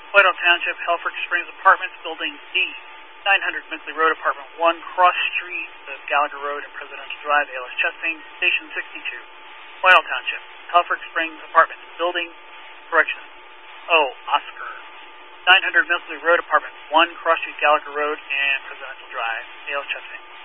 Whitehall Township, Helfrich Springs Apartments, Building D, 900 Minkley Road, Apartment 1, Cross Street of Gallagher Road and Presidential Drive, ALS Chastain, Station 62. Whitehall Township, Helfrich Springs Apartments, Building, Oscar, 900 Minkley Road, Apartment 1, Cross Street, Gallagher Road and Presidential Drive, ALS Chastain.